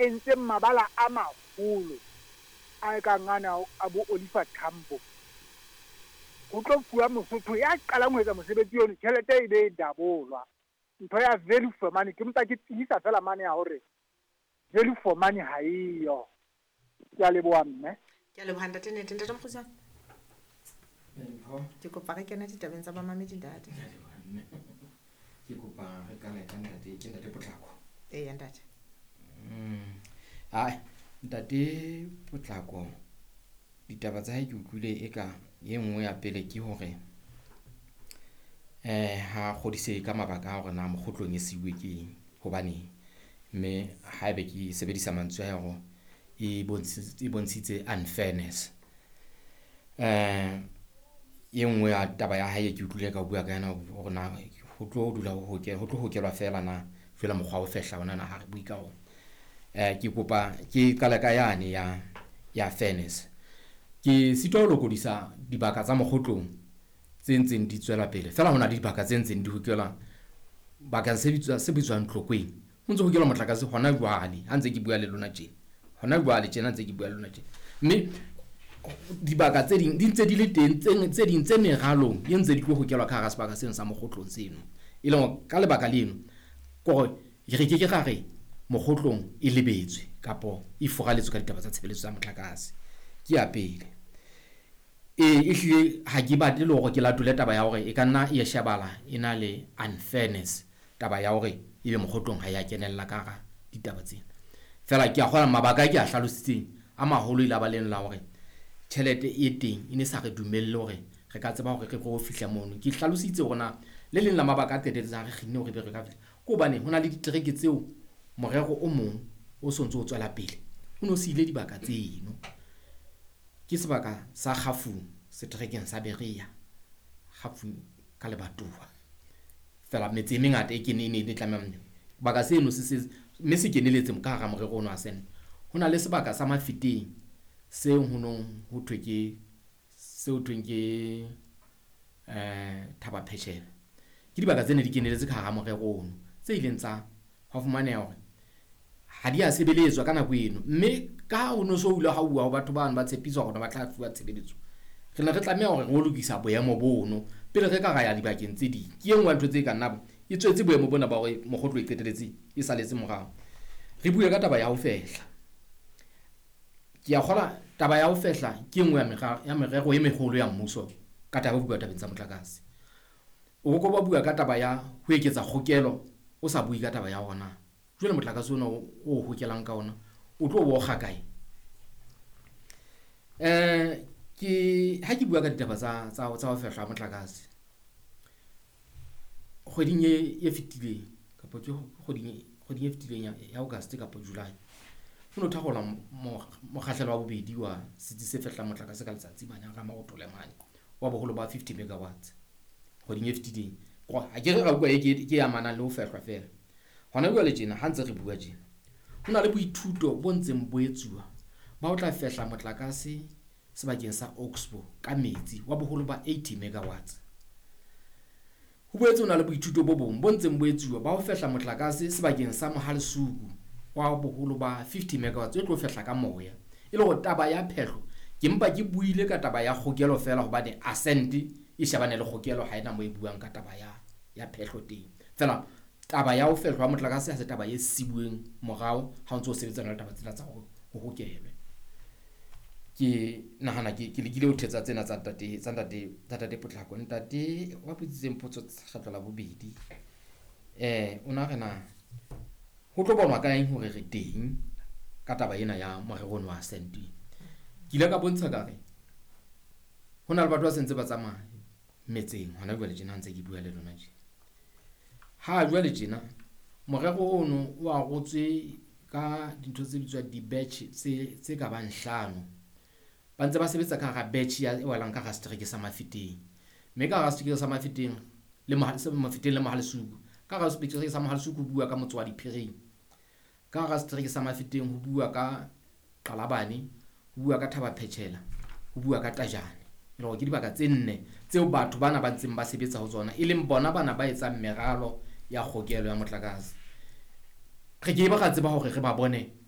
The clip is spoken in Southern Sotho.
entseng mabala a maholo a kang ana a bo Oliver Tambo. Ho tlo fuwa Mosotho ya qalang ho etsa mosebetsi ona tjhelete e be dabolwa. Ntho ya value for money ke mpa ke tsisa fela mane ya hore value for money ha iyo. Ke a leboha mme. Ke a leboha ntate ntate Mokgosana. Ke kopa re kena ditabeng tsa bamamedi ntate. Ke kopa re kana ka ntate ke ntate Potlako. Ntate. Hai ntate Potlako ditaba tsa hae ke utlwile eka ye nngwe ya pele ke hore ha kgodise ka mabaka a hore na mokgotlong e siuwe ke hobane mme haebe ke sebedisa mantswe a hore e bontshitse unfairness. Ye nngwe ya taba ya hae ke utlwile ka bua ka yena hore na ho tlo dula ho tlo hokelwa fela na fela mokgwa o fehla ona na ha re bui ka ona. Ke kopa ke qala ka yane ya fairness. Ke sitwa ho lokodisa dibaka tsa mokgotlong tse ntseng di tswela pele fela hona le dibaka tse ntseng di hokelwa baka se bitswang Tlokweng ho ntse ho hokelwa motlakase hona jwale ha ntse ke bua le lona tjena hona jwale tjena ntse ke bua le lona tjena mme dibaka tse ding di ntse di le teng tse ding tse meralong e ntse di tlo hokelwa ka hara sebaka seno sa mokgotlong seno e leng ka lebaka leno gore re ke gare mokgotlong e lebetswe kapo e foraletswe ka ditaba tsa tshebeletso tsa motlakase ke ya pele. Ehlile ha ke batle le hore ke latole taba ya hore e ka nna e shebala ena le unfairness taba ya hore ebe mokgotlong ha ya kenella ka hara ditaba tsena fela ke a kgona mabaka ke a hlalositseng a maholo ile ba leng la hore tjhelete e teng e ne sa re dumelle hore re ka tseba hore re go fihla mono ke hlalositse hore na le leng la mabaka a tetetsang re kginne hore be re ka fihla ko bane hona le ditereke tseo morero o mong o sontso o tswela pele o no se ile dibaka tseno ke sebaka sa Kgafung seterekeng sa Berea Kgafung ka lebatowa fela metse mengata e kene ne tlameha baka seno se mme se keneletse ka hara morero ona a sene hona le sebaka sa Mafeteng seo honong ho thwe ke Thaba Phechela ke dibaka tsene di keneletse ka hara morero ono tse ileng tsa ha fumana hore ha di a sebeletswa ka nako eno mme ka ho no so ile ha bua ho batho ba ba tshepiswa hore ba tla fuwa tshebeletso re ne re tlameha hore re lokisa boemo bono pele re ka ga ya dibakeng tse ding ke engwe ntho tse ka nna e tswetse boemo bona ba hore mokgotlo e qeteletse e saletse morao re bue ka taba ya ho fehla ke ya kgola taba ya ho fehla ke engwe ya merero e megolo ya mmuso ka taba bua tabeng tsa motlakase o go ba bua ka taba ya ho eketsa kgokelo o sa bui ka taba ya ona jwale motlakase ona o hokelang ka ona o tlo bo ga kae ke ha ke bua ka ditaba tsa ho fehla motlakase kgoding e fetileng kapo ke kgoding e fetileng ya August kapo July ho no thagola mokgahlelo wa bobedi wa setsi se fehla motlakase ka letsatsi bana ga magotole mane wa boholo ba 50 megawatts kgoding e fetileng ha ke re ga bua ke ya mana le ho fehlwa fela hona bua le tjena ha ntse re bua tjena hona le boithuto bo ntseng bo etsuwa ba o tla fehla motlakase sebakeng sa Oxbow ka metsi wa boholo ba 80 megawatts ho boetse hona le boithuto bo bong bo ntseng bo etsuwa ba o fehla motlakase sebakeng sa Mohalsuku wa boholo ba 50 megawatts e tlo fehla ka moya e le go taba ya phehlo ke mpa ke buile ka taba ya kgokelo fela hobane ascent e shebane le kgokelo ha ena mo e buang ka taba ya phehlo teng fela taba ya ho fehlwa motlakase ha se taba e sibueng morao ha o ntse o sebetsa le taba tsena tsa ho hokelwe ke nahana ke lekile ho thetsa tsena tsa tate Potlako ntate wa putsitseng potso kgatlo la bobedi ona rena ho tlo bonwa kae hore re teng ka taba ena ya morero wa ascent ke ile ka bontsha kare hona le batho ba sentse ba tsamaya metseng hona jwale tjena ntse ke bua le lona tjena ha jwale tjena morero ono wa gotswe ka dintho tse bitswa di-batch tse ka bang 5 ba ntse ba sebetsa ka ga batch ya e walang ka ga setereke sa Mafeteng mme ka ga setereke sa Mafeteng le Mafeteng le Mohalsuku ka ga setereke sa Mohalsuku bua ka motso wa Diphiring ka ga setereke sa Mafeteng ho bua ka Qalabane ho bua ka Thaba Phechela ho bua ka Tajane e le ke dibaka tse 4 tseo batho bana ba ntseng ba sebetsa ho tsona e leng bona bana ba etsa meralo ya kgokelo ya motlakase re ke ba ga tseba hore re ba bone